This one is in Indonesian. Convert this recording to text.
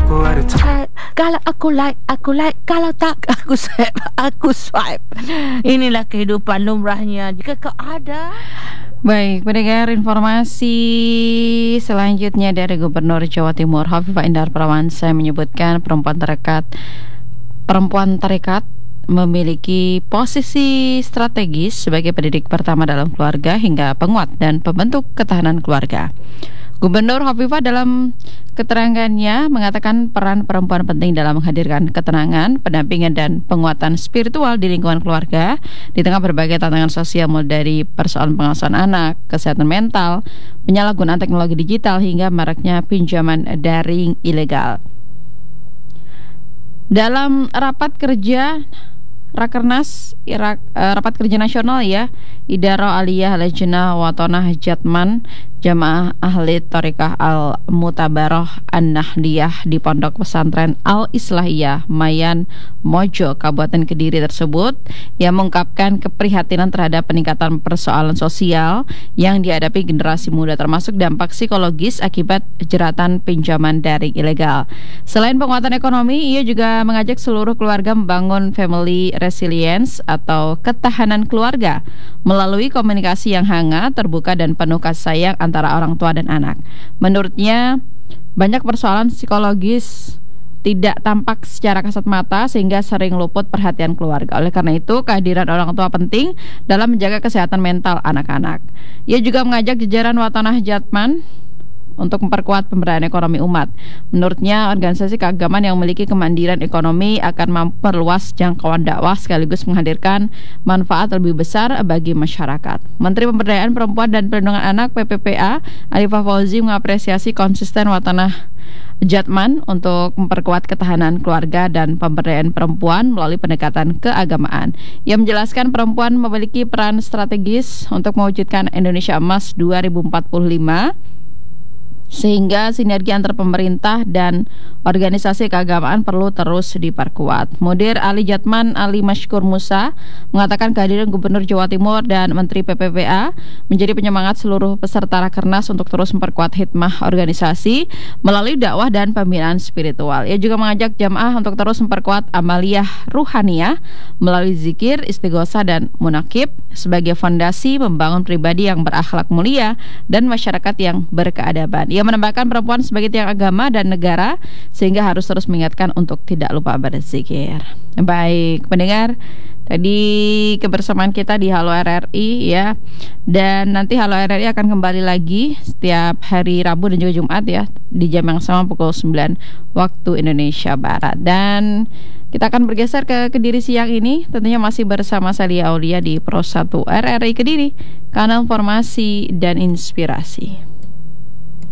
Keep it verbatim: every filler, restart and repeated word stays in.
aku ada time. Kalau aku like, aku like. Kalau tak, aku swipe, aku swipe. Inilah kehidupan lumrahnya. Jika kau ada. Baik, pendengar, informasi selanjutnya dari Gubernur Jawa Timur Hovifah Indar Parawansa menyebutkan perempuan tarekat perempuan tarekat memiliki posisi strategis sebagai pendidik pertama dalam keluarga hingga penguat dan pembentuk ketahanan keluarga. Gubernur Hovifah dalam keterangannya mengatakan peran perempuan penting dalam menghadirkan ketenangan, pendampingan dan penguatan spiritual di lingkungan keluarga di tengah berbagai tantangan sosial mulai dari persoalan pengasuhan anak, kesehatan mental, penyalahgunaan teknologi digital hingga maraknya pinjaman daring ilegal. Dalam rapat kerja Rakernas Irak, uh, rapat kerja nasional ya, Idaro Aliyah Lajnah Watonah Jatman Jamaah Ahli Thoriqah Al-Mutabaroh An-Nahdiyah di Pondok Pesantren Al-Islahiyah Mayan Mojo, Kabupaten Kediri tersebut yang mengungkapkan keprihatinan terhadap peningkatan persoalan sosial yang dihadapi generasi muda termasuk dampak psikologis akibat jeratan pinjaman daring ilegal. Selain penguatan ekonomi, ia juga mengajak seluruh keluarga membangun family resilience atau ketahanan keluarga melalui komunikasi yang hangat, terbuka dan penuh kasih sayang antara orang tua dan anak. Menurutnya, banyak persoalan psikologis tidak tampak secara kasat mata sehingga sering luput perhatian keluarga. Oleh karena itu, kehadiran orang tua penting dalam menjaga kesehatan mental anak-anak. Ia juga mengajak jajaran Watonah Jatman untuk memperkuat pemberdayaan ekonomi umat. Menurutnya, organisasi keagamaan yang memiliki kemandirian ekonomi akan memperluas jangkauan dakwah sekaligus menghadirkan manfaat lebih besar bagi masyarakat. Menteri Pemberdayaan Perempuan dan Perlindungan Anak P P P A, Arifah Fauzi, mengapresiasi konsisten Watonah Jatman untuk memperkuat ketahanan keluarga dan pemberdayaan perempuan melalui pendekatan keagamaan. Ia menjelaskan perempuan memiliki peran strategis untuk mewujudkan Indonesia Emas dua ribu empat puluh lima sehingga sinergi antar pemerintah dan organisasi keagamaan perlu terus diperkuat. Mudir Ali Jatman Ali Mashkur Musa mengatakan kehadiran Gubernur Jawa Timur dan Menteri P P P A menjadi penyemangat seluruh peserta Rakernas untuk terus memperkuat hikmah organisasi melalui dakwah dan pembinaan spiritual. Ia juga mengajak jamaah untuk terus memperkuat amaliyah ruhaniyah melalui zikir, istighosah dan munakib sebagai fondasi membangun pribadi yang berakhlak mulia dan masyarakat yang berkeadaban. Ia menambahkan perempuan sebagai tiang agama dan negara sehingga harus terus mengingatkan untuk tidak lupa berzikir. Baik, pendengar, tadi kebersamaan kita di Halo R R I ya. Dan nanti Halo R R I akan kembali lagi setiap hari Rabu dan juga Jumat ya, di jam yang sama pukul sembilan waktu Indonesia Barat. Dan kita akan bergeser ke Kediri siang ini, tentunya masih bersama Salia Aulia di Pro satu R R I Kediri, kanal informasi dan inspirasi.